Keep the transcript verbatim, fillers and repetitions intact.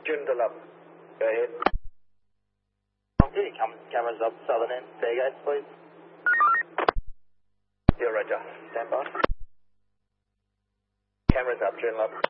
Joondalup. Go ahead. Okay, cam cameras up, southern end, tailgates, please. Yeah, roger. Stand by. Cameras up, Joondalup.